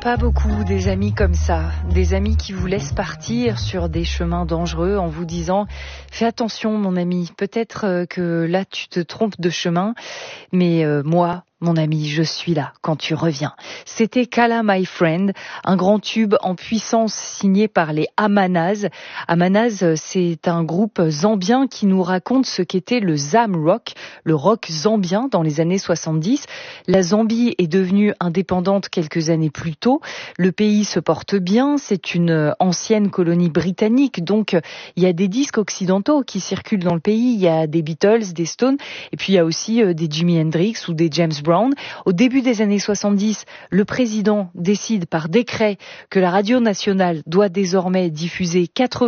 pas beaucoup des amis comme ça, des amis qui vous laissent partir sur des chemins dangereux en vous disant « Fais attention mon ami, peut-être que là tu te trompes de chemin, mais moi, mon ami, je suis là quand tu reviens. » C'était Kala My Friend, un grand tube en puissance signé par les Amanaz. Amanaz, c'est un groupe zambien qui nous raconte ce qu'était le Zam Rock, le rock zambien dans les années 70. La Zambie est devenue indépendante quelques années plus tôt. Le pays se porte bien, c'est une ancienne colonie britannique, donc il y a des disques occidentaux qui circulent dans le pays. Il y a des Beatles, des Stones, et puis il y a aussi des Jimi Hendrix ou des James Brown. Au début des années 70, le président décide par décret que la radio nationale doit désormais diffuser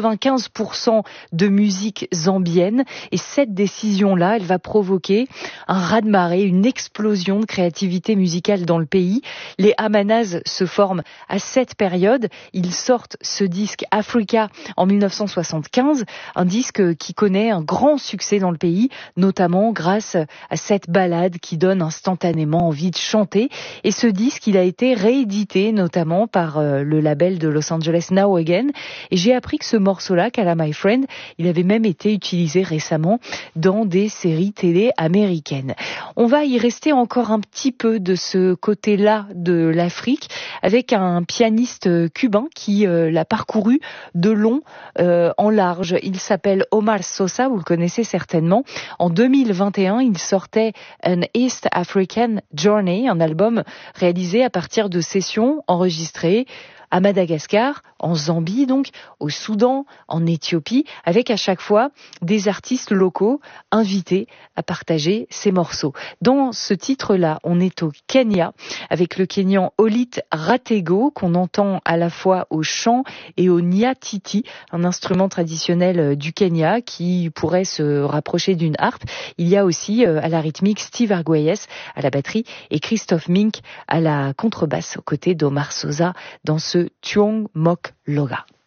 95% de musique zambienne. Et cette décision-là, elle va provoquer un raz-de-marée, une explosion de créativité musicale dans le pays. Les Amanaz se forment à cette période. Ils sortent ce disque Africa en 1975, un disque qui connaît un grand succès dans le pays, notamment grâce à cette ballade qui donne instantanément envie de chanter. Et ce disque, il a été réédité notamment par le label de Los Angeles Now Again. Et j'ai appris que ce morceau-là, Kala My Friend, il avait même été utilisé récemment dans des séries télé américaines. On va y rester encore un petit peu de ce côté-là de l'Afrique avec un pianiste cubain qui l'a parcouru de long en large. Il s'appelle Omar Sosa, vous le connaissez certainement. En 2021, il sortait An East African Journey, un album réalisé à partir de sessions enregistrées à Madagascar, en Zambie donc, au Soudan, en Éthiopie, avec à chaque fois des artistes locaux invités à partager ces morceaux. Dans ce titre-là, on est au Kenya, avec le Kenyan Olit Ratego, qu'on entend à la fois au chant et au nyatiti, un instrument traditionnel du Kenya qui pourrait se rapprocher d'une harpe. Il y a aussi à la rythmique Steve Arguelles à la batterie et Christophe Mink à la contrebasse aux côtés d'Omar Sosa dans ce Tuong Mok Loga.